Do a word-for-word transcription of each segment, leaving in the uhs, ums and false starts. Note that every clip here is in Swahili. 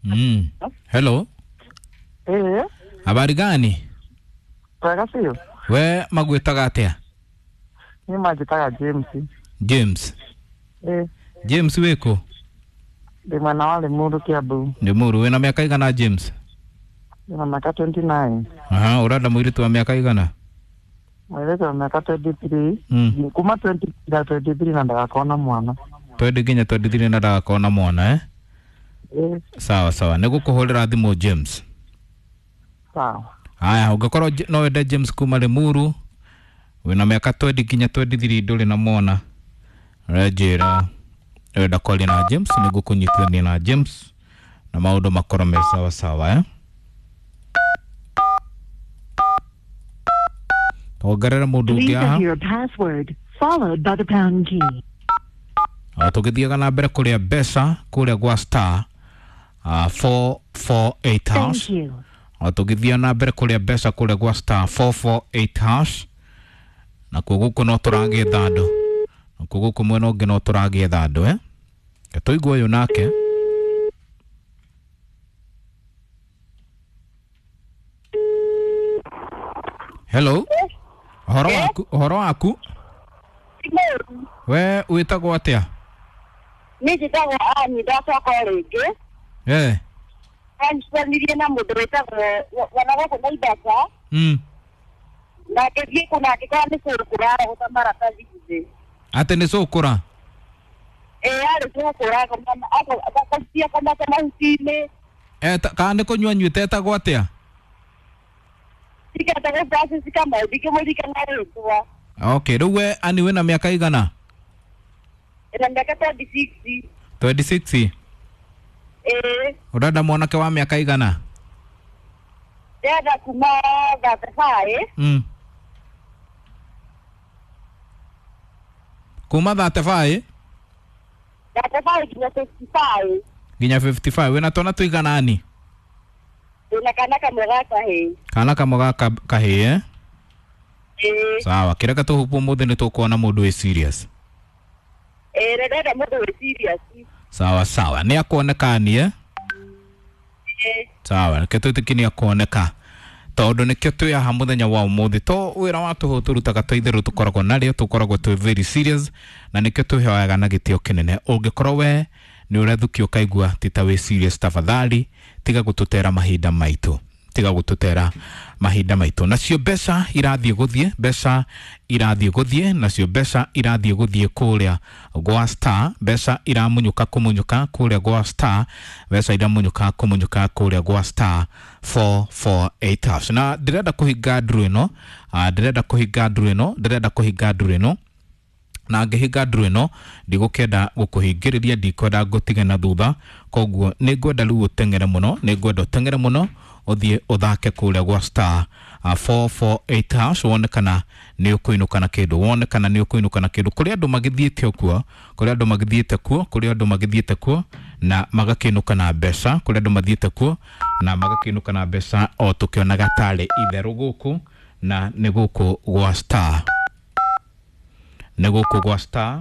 Mm. Hello. Eh. Habari gani? Kwa sio? We magwetaga atia? Ni majitaga James. James. Eh. James weko? Ndi mwana wale Muru Kiambu. Ndi Muru, wena miaka igana James? Ndina miaka twenty-nine. Aha, urada mwiritu wa miaka igana? Mwiritu wa miaka twenty-three. Mm. Kuma twenty na twenty-three na ndagakona mwana. twenty ginya twenty-three na ndagakona mwana eh? Eh. Sawa sawa, nigukuhurira thimu James. Sawa. Aya, ugakorwo no wende James kuma Limuru. Wena miaka twenty ginya twenty-three nduri na mwana. Rejera. Wenda kwaria na James nigukunyitithania na James na maundu makorwo me sawa sawa eh? Ogarera mundu ungi aha. Please your password followed by the pound key. Tugithiaga na mbere kuria mbeca kuria gwa star uh, four four eight hash. Thank you. Tugithia na mbere kuria mbeca kuria gwa star four four eight hash. Na kuguku no turagie thando. Na kuguku mwena ungi no turagie thando eh. Katoigwo uyu nake. Hello. Horo waku, horo waku. We witagwo atia? Ni njitagwo Ani ndacoka rĩngĩ. Eh. Anjitanirie na mũndũ wĩtagwo wanagũkũ na Ibasa. Mm. Na ngĩthiĩ kũna ngĩkora nĩ kũrũkũra gũta maratathi thĩ. Ate nĩ cũkũra? Eh, arĩ cũkũra akacia kamata mahuti-inĩ. Eh, kana nĩ kũnyua nyuĩte etagwo atia? Sikatagwo Francis Kamau ndikĩmũririkana rĩtwa. Okay, rĩu we Ani wĩna mĩaka igana? Ĩna mĩaka twenty-six. twenty-six? Eh. Ũrenda mwanake wa mĩaka igana? Ndĩrenda kuma thirty-five. Mm. Kuma thirty-five? thirty-five nginya fifty-five. Nginya fifty-five. Wĩna twana tũigana Ani? Ndĩna kana kamwe ga kahĩĩ. Kana kamwe ga kahĩĩ eh? Eh. Sawa, kireka tuhupu mũthĩ nĩ tũkuona mũndũ wĩ serious. Eh, ndĩrenda mũndũ wĩ serious. Sawa sawa, nĩ akuoneka Ani eh? Eh. Sawa, reke twĩtĩkie nĩ akuoneka. Tondũ nĩkĩo twĩ haha mũthenya wa ũmũthĩ. To wĩra wa tũhũ tũrutaga twa itherũ tũkoragwo narĩo, tũkoragwo twĩ very serious, na nĩkĩo twĩhoyaga na gĩtĩo kĩnene. Ũngĩkorwo we nĩ ũrethukio kaigua ti ta wĩ serious, tafadhali tiga gũtũtera mahinda maitũ. Tiga gũtũtera mahinda maitũ. Nacio mbeca irathiĩ gũthiĩ, mbeca irathiĩ gũthiĩ, nacio mbeca irathiĩ gũthiĩ kũrĩa gwa star, mbeca iramunyuka kumunyuka kũrĩa gwa star, mbeca iramunyuka kumunyuka kũrĩa gwa star four four eight hash. Na ndĩrenda kũhinga nduru ĩno, ndĩrenda kũhinga nduru ĩno, ndĩrenda kũhinga nduru ĩno. Na ngĩhinga nduru ĩno ndigũkenda gũkũhingĩrĩria, ndikwenda ngũtige na thutha, koguo nĩ ngwenda rĩu ũteng'ere mũno, nĩ ngwenda ũteng'ere mũno uthie uthake kule gwa star uh, four four eight hash, wone kana ni ukuinuka na kindu, wone kana ni ukuinuka na kindu. Kuri andu magithiite okuo, kuri andu magithiite kuo, kuri andu magithiite kuo na magakinuka na mbeca, kuri andu mathiite kuo na magakinuka na mbeca, o tukionaga tari itheru guku na ni guku gwa star, ni guku gwa star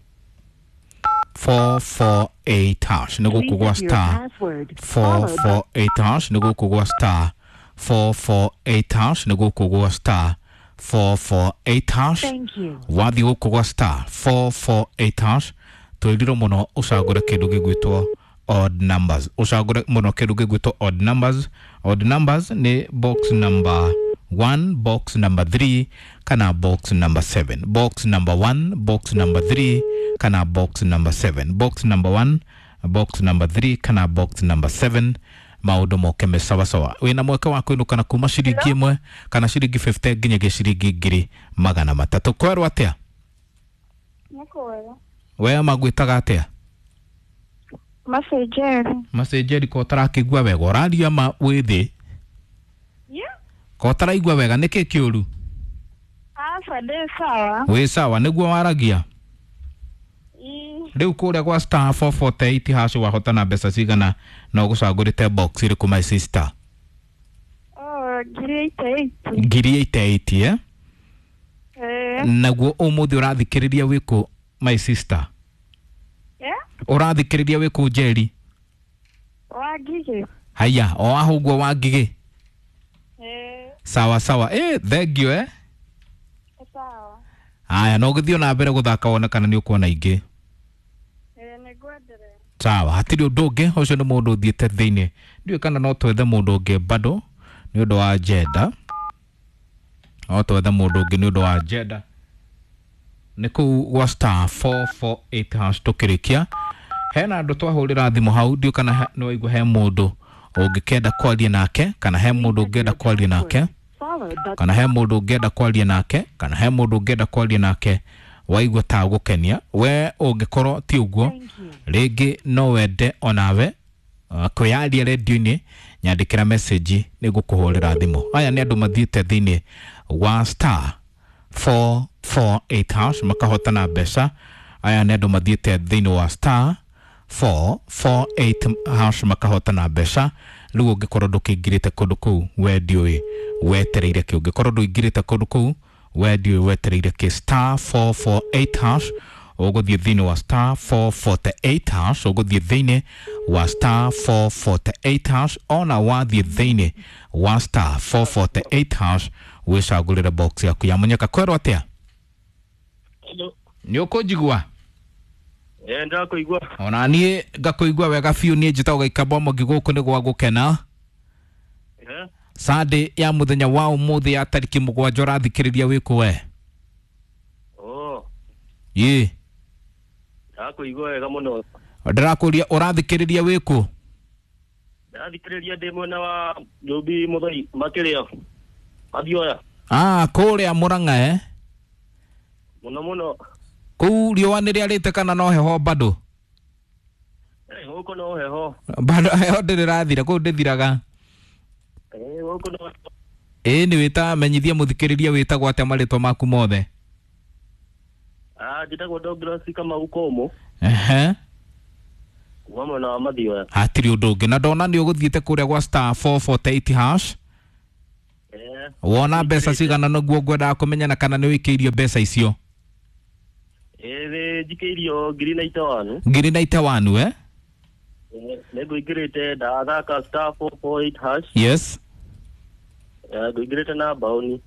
four four eight hash, ni guku gwa star four four eight hash, ni guku gwa star four four eight hash, ni guku gwa star four four eight hash. Wathi guku gwa star four four eight hash, twiriro muno ucagure kindu gigwitwo odd numbers, ucagure muno kindu gigwitwo odd numbers. Odd numbers ni box number one, box number three, kana box number seven. Box number one, box number three, kana box number seven. Box number one, box number three, kana box number seven. Maundu moke me sawa sawa. Wina mweke wa kuinuka na kuma ciringi imwe kana ciringi fifty nginya giciringi ngiri magana matatu. Kwerwo atia? Nĩkwega. We magwitaga atia? Masejeri. Masejeri ko tarakigwa wega, ũraria ma withi? Yeah. Ko taraigwa wega niki kiuru? Asa de sawa. We sawa niguo waragia? Riu kuria gwa star four four eight hash wahota na mbeca cigana na ugucagurite box iri ku my sister? Oh, ngiri eighty-eight. Ngiri eighty-eight eh? Eh. Naguo umuthi urathikiriria wiku my sister? Yeah? Urathikiriria wiku Jerry? Wa Wagige. Haya, o ahugwo Wangige. Eh, Sawa sawa. Eh, thank you eh. sawa. Haya, no githio na mbere guthaka wona kana ni ukuona ingi. Eh, nigwendere. Sawa, hatiri undu ungi ucio ni mundu thiete thiini. Ndiwe kana no twethe mundu ungi bado ni undu wa agenda. No twethe mundu ungi ni undu wa agenda. Ni ku wa star four four eight hash tukirikia. Hena andu twahurira thimu hau ndiwe kana no waigua he mundu ungikenda kwaria nake kana he mundu ungenda kwaria nake. Kana he mundu ungenda kwaria nake kana he mundu ungenda kwaria nake waigua ta gukenia we ungikorwo ti uguo ringi no wende onawe uh, kwiaria radio-ini nyandikira message ni gukuhurira thimu. Aya ni andu mathiite thiini wa star four four eight hash makahotana mbeca. Aya ni andu mathiite thiini wa star four four eight hash makahotana mbeca. Riu ungikorwo ndukingirite kundu kuu we ndiui wetereire ki. Ungikorwo nduingirite kundu kuu we ndiui wetereire ki. Star four four eight hash uguthie thiini wa star four four eight hash uguthie thiini wa star four four eight hash. Ona wathie thiini wa star four four eight hash wicagurire box yaku ya munyaka. Kwerwo atia? Hello. Ni ukunjigua? Eh, ndakuigua. Ona nie ngakuigua wega fiu. Nie njitagwo Gaikabomo giguku ni gwa gukena. Eh? Sunday ya muthenya wa umuthi ya tariki mugwanja urathikiriria wiku we. Oh. Ye. Ndakuigua wega muno. Ndirakuria urathikiriria wiku? Ndathikiriria ndi mwena wa Njubi Muthai Makiria. Mathioya. Ah, kuria Murang'a eh? Muno muno. Kuu riũa nĩ rĩarĩte kana no heho bado? Eh, huko no heho. Bado heho ndĩrĩrathira, kũu ndĩthiraga. Eh, huko no. Ĩĩ nĩ wĩta menyithia mũthikĩrĩria wĩtagwo atĩa marĩtwa maku mothe? Ah, njĩtagwo Douglas kama ukomo. Ehe. Kuma mwena wa Mathioya. Hatirĩ ũndũ ũngĩ. Na ndona nĩ ũgũthiĩte kũrĩa gwa star four four eight hash. Eh. Wona mbeca cigana nĩguo ngwendaga kũmenya na kana nĩ wĩkĩirio mbeca icio? Eh, njikĩirio ngiri na itawanu. Ngiri na itawanu eh? Eh, nĩngũingĩrĩte ndathaka star four four eight hash. Yes. Eh, ngũingĩrĩte na mbaoni.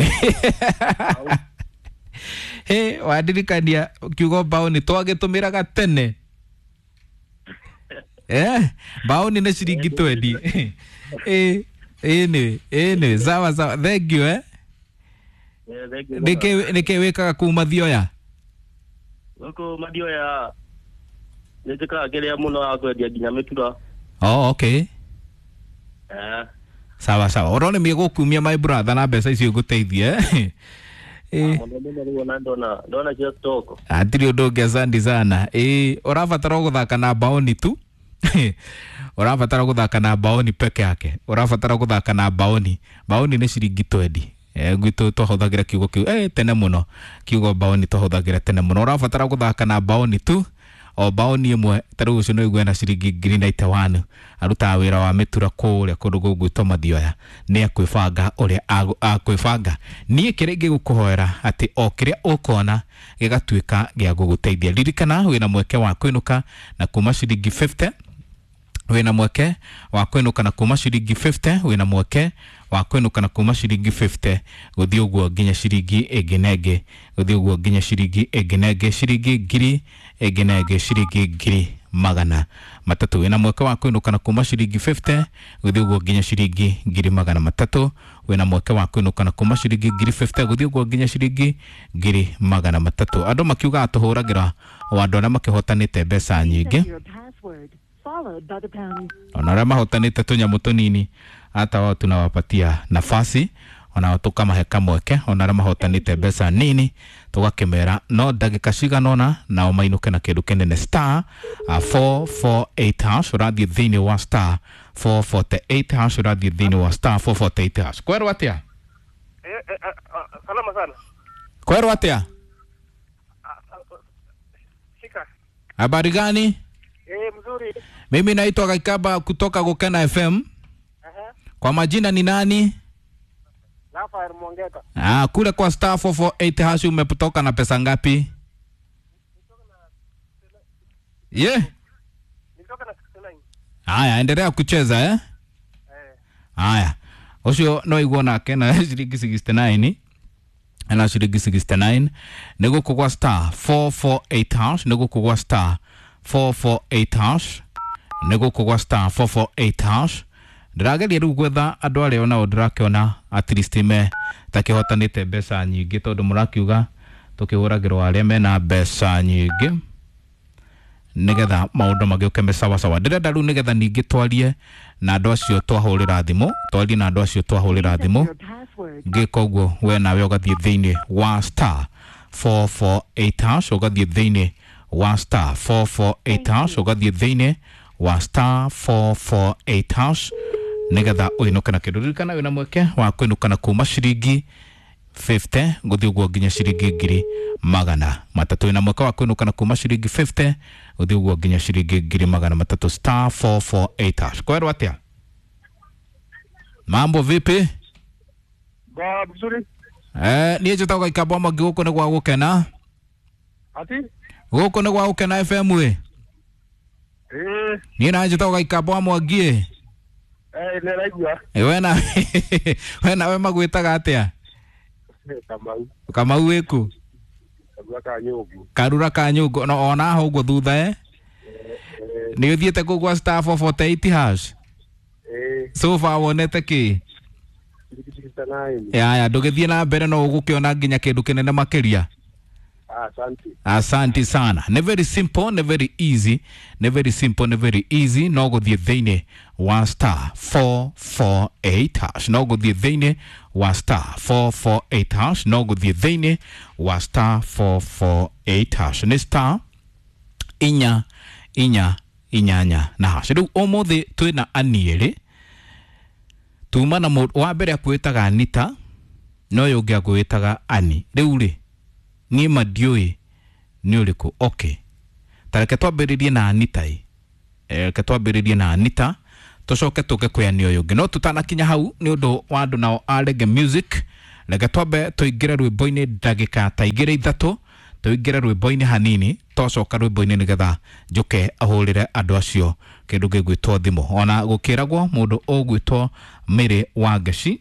Hey, wadirikania kiugo mbaoni twagĩtũmĩraga tene. Eh, mbaoni nĩ ciringi twendi. Eh, eh nĩ, eh nĩ, sawa sawa. Thank you eh. Eh, thank you. Nĩkĩ nĩkĩ wĩkaga kuu Mathioya? Huko Mathioya nĩtĩkaga kĩrĩa mũno wa kwendia nginya mĩtura. Oh, okay. Eh. Sawa sawa. Orone mie gukumia my brother na mbeca icio nguteithie eh. Eh. Ndona ndona cia stock. Atiri undu ungi asante sana. Eh, urabatara guthaka na baoni tu. Urabatara guthaka na baoni peke yake. Urabatara guthaka na baoni. Baoni ni ciringi twendi. Eh, gwitu tuhuthagira kiugo kiu. Eh, tene muno. Kiugo baoni tuhuthagira tene muno. Urabatara guthaka na baoni tu. O baoni imwe taru ucio no igwe na ciringi ngiri na itawanu. Aruta wira wa mitura kuria kundu gugwitwo Mathioya. Ni akwibanga uria akwibanga. Nie kirenge gukuhoera ati o kiria ukona gigatuika gia guguteithia. Ririkana wina mweke wa kwinuka na kuma ciringi fifty. Wina mweke wa kwinuka na kuma ciringi fifty. Wina mweke wa kwinuka na kuma ciringi fifty. Guthii uguo nginya ciringi egenege. Guthii uguo nginya ciringi egenege. Ciringi ngiri egenege. Ciringi ngiri magana matatu. Wina mweke wa kwinuka na kuma ciringi fifty. Guthii uguo nginya ciringi ngiri magana matatu. Wina mweke wa kwinuka na kuma ciringi ngiri fifty. Guthii uguo nginya ciringi ngiri magana matatu. Andu makiuga atuhuragira o andu aria makihotanite mbeca nyingi. Ona aria mahotanite tunyamu tunini hata wao tunawapatia nafasi. Ona tukamahe kamweke. Ona aria mahotanite mbeca nini tugakimera no ndagika ciganona nao mainuke na kindu kinene. Star four four eight hash urathie thiini wa star four four eight hash urathie thiini wa star four four eight hash. Kwerwo atia? Eh, salama sana. Kwerwo atia? Shika. Habari gani? Eh, mzuri. Mimi naitwa Gaikaba kutoka Gukena F M. Aha. Kwa majina ni nani? Rafael Mwangeka. Ah, kule kwa star four four eight hash umetoka na pesa ngapi? Ye? Yeah. Nitoka na sixty nine. Haya, endelea kucheza eh? Haya. Osho no igona kena shilingi sixty-nine. Ana shilingi sixty-nine. Nego kugwa star four four eight hash, nego kugwa star four four eight hash. Nego kugwa star four four eight hash. Ndirageria riu gwetha andu aria ona ndirakiona at least me takihotanite mbeca nyingi tondu murakiuga tukihuragirwo aria mena mbeca nyingi nigetha maundu magiuke me sawa sawa. Ndirenda riu nigetha ningi twarie na andu acio twahurira thimu, twarie na andu acio twahurira thimu. Ngika uguo we nawe ugathie thiini wa star four four eight hash, ugathie thiini wa star four four eight hash, ugathie thiini wa star four four eight hash nigetha uinuke na kindu. Ririkana wina mweke wa kuinuka na kuma shiringi fifty guthii uguo nginya shiringi ngiri magana matatu. Wina mweke wa kuinuka na kuma shiringi fifty guthii uguo nginya shiringi ngiri magana matatu. Star four four eight hash. Kwero atia? Mambo vipi? Ba vizuri. Eh, niye jitauga ikabwa magi guko ni gwa gukena. Ati? Guko ni gwa gukena F M we. Eh. Niye na jitauga ikabwa mwagie. Eh, le raigua. Eh, wena wena we magwitaga atia? Kamau. Kamau weku. Karura ka nyungu. Karura ka nyungu no ona ho uguo thutha eh. Ni uthiete kugwa star four four eight hash. Eh. So far wonete ki? Ya ya ndugithie na mbere no ugukiona nginya kindu kinene makiria. Asante. Asante sana. Ne very simple, ne very easy, ne very simple, ne very easy. No go the thine one star four four eight hash. No go the thine one star four four eight hash. No go the thine one star four four eight hash. Ne star inya inya inyanya na hash. Riu omothe twina aniere. Tuma na mo wa mbere akwitaga Anita no yungi akwitaga Ani. Riu ri ni madioi ni uriku. Okay, tareke twambiririe na Anita i eh ke twambiririe na Anita tucoke tuke kwa ni oyungi no tutanakinya hau ni undu wa andu nao arege music. Reke twambe tuingire rwimbo-ini ndagika ta igire ithatu, tuingire rwimbo-ini hanini tocoka rwimbo-ini nigetha njuke ahurire andu acio kindu gigwitwo thimu. Ona gukiragwo mundu ugwitwo Mire wa Gaci,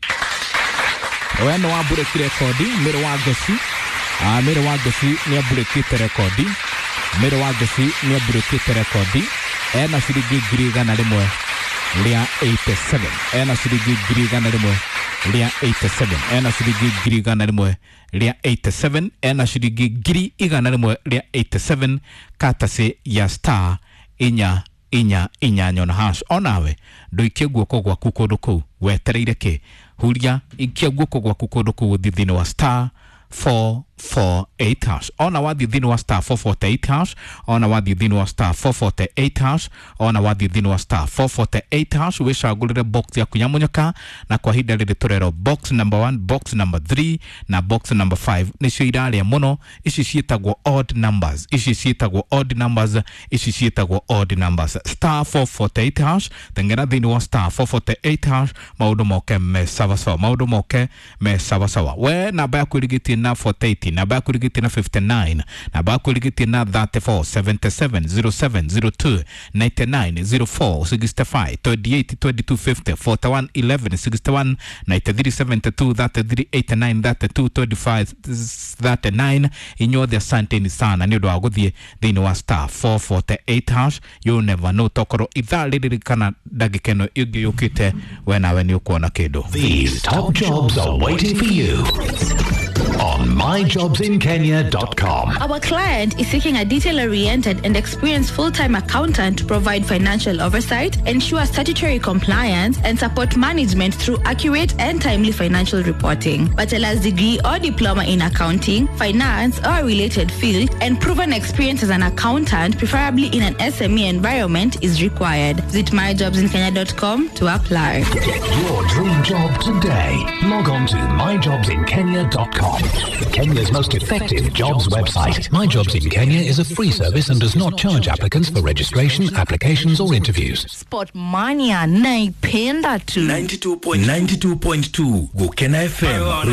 we no wa break record. Mire wa Gaci, ah Mire wa Gaci ni break record. Mire wa Gaci ni break record. Ena shiringi ngiri igana rimwe ria eighty-seven. Ena shiringi ngiri igana rimwe ria eighty-seven. Ena shiringi ngiri igana rimwe ria eighty-seven. Ena shiringi ngiri igana rimwe ria eighty-seven katase ya star inya inya inya nyona hash. Onawe nduikie guoko gwaku kundu kuu wetereire ki? Huria ikia guoko gwaku kundu kuu thithini wa star four four eight hash. Ona wathi thini wa star four four eight hash. Ona wathi thini wa star four four eight hash. Ona wathi thini wa star four four eight hash. Wicagurire box ya kunyamunyaka na kwa hida riri turero box number one, box number three na box number five. Nicio iraria muno. Ici cietagwo odd numbers. Ici cietagwo odd numbers. Ici cietagwo odd numbers. Star four four eight hash. Tengera thini wa star four four eight hash. Maundu moke me sawa sawa. Maundu moke me sawa sawa. We namba ya kurigiti na forty eight, namba ya kurigiti na fifty-nine, namba ya kurigiti na thirty-four, seventy-seven, zero seven, zero two, ninety-nine, zero four, sixty-five, twenty-eight, twenty-two, fifty, forty-one, eleven, sixty-one, ninety-three, seventy-two, thirty-three, eighty-nine, thirty-two, twenty-five, thirty-nine. Inyothe asanteni sana ni undu wa guthie thiini wa star four four eight hash. You never know, tokoro ithaa riri kana ndagika ino ingi yukite we nawe ni ukuona kindu. These top jobs are waiting for you on my jobs in kenya dot com. Our client is seeking a detail-oriented and experienced full-time accountant to provide financial oversight, ensure statutory compliance, and support management through accurate and timely financial reporting. Bachelor's degree or diploma in accounting, finance, or a related field, and proven experience as an accountant, preferably in an S M E environment, is required. Visit my jobs in kenya dot com to apply. Get your dream job today. Log on to my jobs in kenya dot com. Kenya's most effective jobs website. My Jobs in Kenya is a free service and does not charge applicants for registration, applications, or interviews. Sportmania naipenda tu. ninety-two point two Gukena F M.